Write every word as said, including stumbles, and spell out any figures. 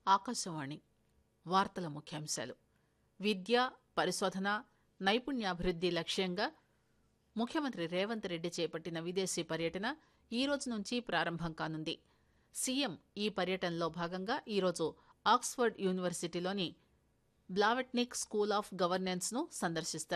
ఆకాశవాణి వార్తల ముఖ్యాంశాలు. విద్య, పరిశోధన, నైపుణ్యాభివృద్ది లక్ష్యంగా ముఖ్యమంత్రి రేవంత్ రెడ్డి చేపట్టిన విదేశీ పర్యటన ఈ రోజు నుంచి ప్రారంభం కానుంది. సీఎం ఈ పర్యటనలో భాగంగా ఈరోజు ఆక్స్ఫర్డ్ యూనివర్సిటీలోని బ్లావెట్నిక్ స్కూల్ ఆఫ్ గవర్నెన్స్ ను సందర్శిస్తారు.